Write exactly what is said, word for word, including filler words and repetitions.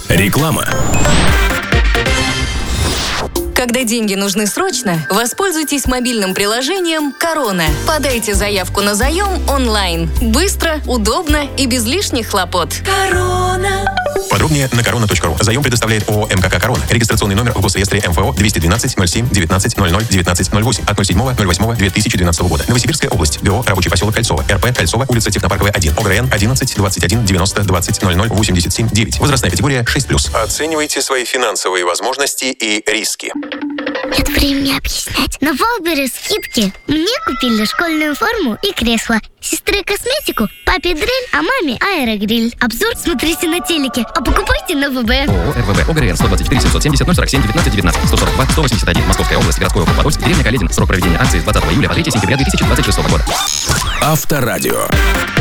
Реклама. Когда деньги нужны срочно, воспользуйтесь мобильным приложением «Корона». Подайте заявку на заем онлайн. Быстро, удобно и без лишних хлопот. Корона. Подробнее на корона точка ру. Заем предоставляет ООО МКК «Корона». Регистрационный номер в Госреестре МФО двести двенадцать ноль семь девятнадцать ноль ноль девятнадцать ноль восемь от ноль седьмого ноль восьмого две тысячи двенадцатого года. Новосибирская область. ГО «Рабочий поселок Кольцово». РП «Кольцово», улица Технопарковая, один. ОГРН одиннадцать двадцать один девяносто двадцать ноль ноль восемьдесят семь девять. Возрастная категория шесть плюс. Оценивайте свои финансовые возможности и риски. Нет времени объяснять. На Валбере скидки. Мне купили школьную форму и кресло. Сестре косметику, папе дрель, а маме аэрогриль. Обзор смотрите на телеке, а покупайте на ВБ. ООО РВВ. ОГРН сто двадцать четыре семьсот семьдесят ноль сорок семь девятнадцать девятнадцать сто сорок два сто восемьдесят один. Московская область, городской округ Подольск, деревня Каледин. Срок проведения акции с двадцатого июля по третьего сентября две тысячи двадцать шестого года. Авторадио.